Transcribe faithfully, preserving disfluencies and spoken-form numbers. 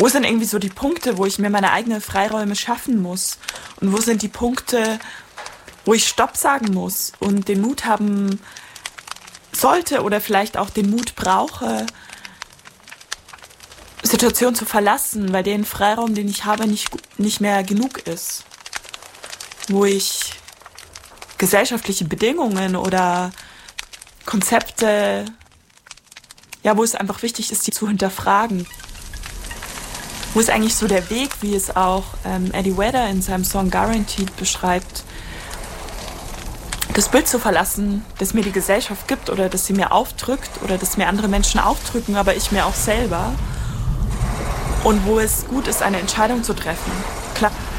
Wo sind irgendwie so die Punkte, wo ich mir meine eigenen Freiräume schaffen muss? Und wo sind die Punkte, wo ich Stopp sagen muss und den Mut haben sollte oder vielleicht auch den Mut brauche, Situationen zu verlassen, weil den Freiraum, den ich habe, nicht, nicht mehr genug ist. Wo ich gesellschaftliche Bedingungen oder Konzepte, ja, wo es einfach wichtig ist, die zu hinterfragen. Wo ist eigentlich so der Weg, wie es auch ähm, Eddie Vedder in seinem Song Guaranteed beschreibt, das Bild zu verlassen, das mir die Gesellschaft gibt oder das sie mir aufdrückt oder das mir andere Menschen aufdrücken, aber ich mir auch selber. Und wo es gut ist, eine Entscheidung zu treffen. Klar.